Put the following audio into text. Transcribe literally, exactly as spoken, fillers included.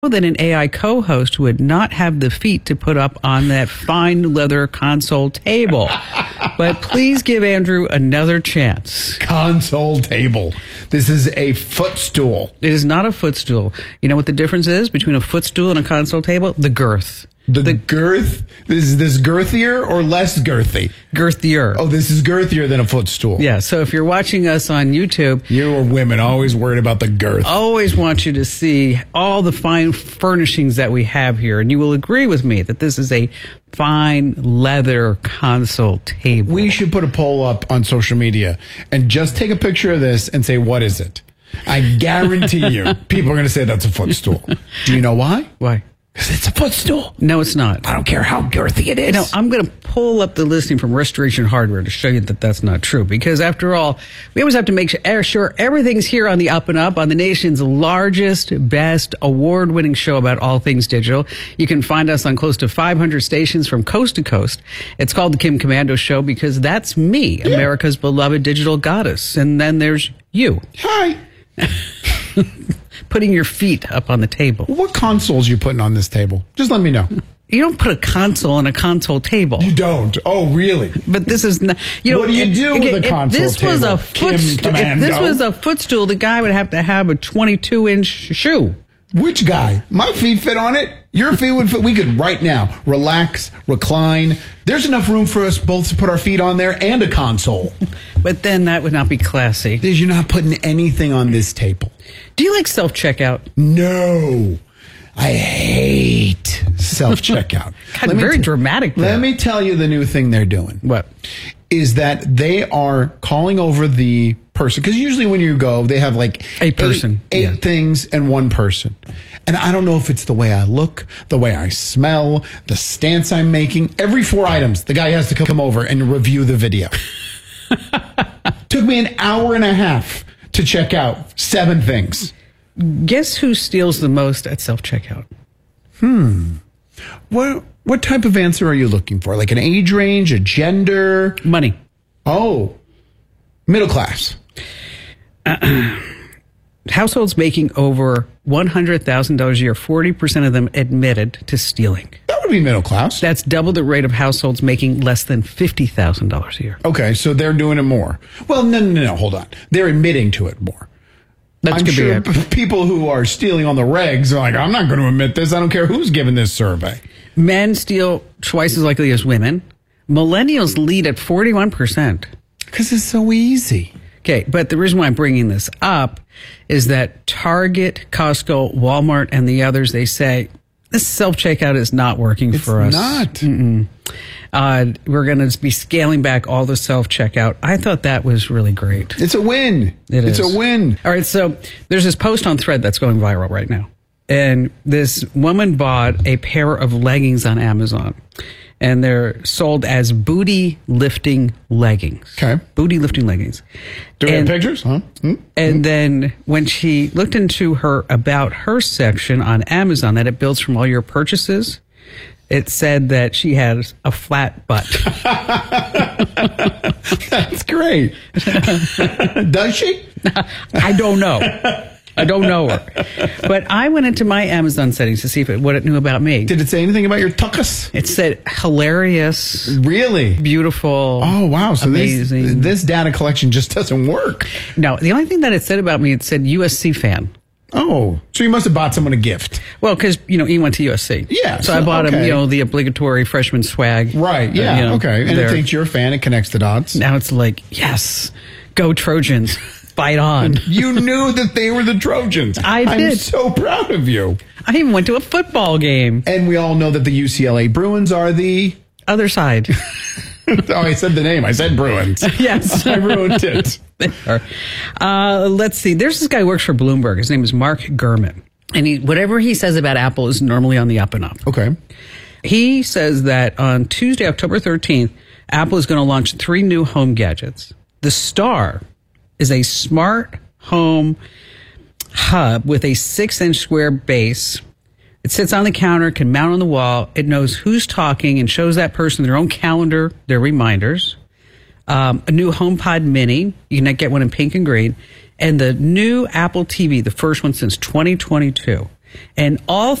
that an A I co-host would not have the feet to put up on that fine leather console table. But please give Andrew another chance. Console table. This is a footstool. It is not a footstool. You know what the difference is between a footstool and a console table? The girth. The, the girth? Is this girthier or less girthy? Girthier. Oh, this is girthier than a footstool. Yeah, so if you're watching us on YouTube... You or women always worried about the girth. Always want you to see all the fine furnishings that we have here. And you will agree with me that this is a fine leather console table. We should put a poll up on social media and just take a picture of this and say, what is it? I guarantee you, people are going to say that's a footstool. Do you know why? Why? Because it's a footstool. No, it's not. I don't care how girthy it is. No, I'm going to pull up the listing from Restoration Hardware to show you that that's not true. Because after all, we always have to make sure everything's here on the up and up on the nation's largest, best, award-winning show about all things digital. You can find us on close to five hundred stations from coast to coast. It's called The Kim Komando Show because that's me, yeah. America's beloved digital goddess. And then there's you. Hi. Putting your feet up on the table. What consoles you putting on this table? Just let me know. You don't put a console on a console table. You don't. Oh, really? But this is not. You know, what do you if, do if, with if, a console this table? Was a footstool, if this was a footstool, the guy would have to have a twenty-two inch shoe. Which guy? My feet fit on it. Your feet would fit. We could right now relax, recline. There's enough room for us both to put our feet on there and a console. But then that would not be classy. Because you're not putting anything on this table. Do you like self-checkout? No. I hate self-checkout. God, very t- dramatic. Though. Let me tell you the new thing they're doing. What? Is that they are calling over the person. Because usually when you go, they have like a person, eight, eight yeah. things and one person. And I don't know if it's the way I look, the way I smell, the stance I'm making. Every four items, the guy has to come over and review the video. Took me an hour and a half to check out seven things. Guess who steals the most at self-checkout? Hmm. What what type of answer are you looking for? Like an age range, a gender? Money. Oh. Middle class. Uh, households making over one hundred thousand dollars a year, forty percent of them admitted to stealing. That would be middle class. That's double the rate of households making less than fifty thousand dollars a year. Okay, so they're doing it more. Well, no, no, no, hold on. They're admitting to it more. That's I'm sure be people who are stealing on the regs are like, I'm not going to admit this. I don't care who's giving this survey. Men steal twice as likely as women. Millennials lead at forty-one percent. Because it's so easy. Okay, but the reason why I'm bringing this up is that Target, Costco, Walmart, and the others, they say, this self-checkout is not working it's for us. It's not. Uh, we're going to be scaling back all the self-checkout. I thought that was really great. It's a win. It it's is. a win. All right, so there's this post on Thread that's going viral right now. And this woman bought a pair of leggings on Amazon. And they're sold as booty lifting leggings. Okay. Booty lifting leggings. Do we and, have pictures? Huh? Mm-hmm. And then when she looked into her About Her section on Amazon that it builds from all your purchases, it said that she has a flat butt. That's great. Does she? I don't know. I don't know her. But I went into my Amazon settings to see if it, what it knew about me. Did it say anything about your tuchus? It said hilarious. Really? Beautiful. Oh, wow. So amazing. This, this data collection just doesn't work. No, the only thing that it said about me, it said U S C fan. Oh, so you must have bought someone a gift. Well, because, you know, he went to U S C. Yeah. So, so I bought okay. him, you know, the obligatory freshman swag. Right, yeah, uh, you know, okay. And there. it thinks you're a fan, it connects the dots. Now it's like, yes, go Trojans. Fight on. You knew that they were the Trojans. I did. I'm so proud of you. I even went to a football game. And we all know that the U C L A Bruins are the... Other side. Oh, I said the name. I said Bruins. Yes. I ruined it. Uh, let's see. There's this guy who works for Bloomberg. His name is Mark Gurman. And he, whatever he says about Apple is normally on the up and up. Okay. He says that on Tuesday, October thirteenth, Apple is going to launch three new home gadgets. The Star is a smart home hub with a six-inch square base. It sits on the counter, can mount on the wall. It knows who's talking and shows that person their own calendar, their reminders. Um, a new HomePod Mini. You can get one in pink and green. And the new Apple T V, the first one since twenty twenty-two. And all